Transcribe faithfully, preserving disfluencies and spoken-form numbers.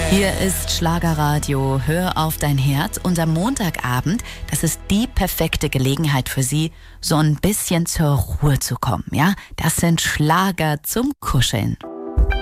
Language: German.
Hier ist Schlagerradio, hör auf dein Herz. Und am Montagabend, das ist die perfekte Gelegenheit für Sie, so ein bisschen zur Ruhe zu kommen, ja? Das sind Schlager zum Kuscheln.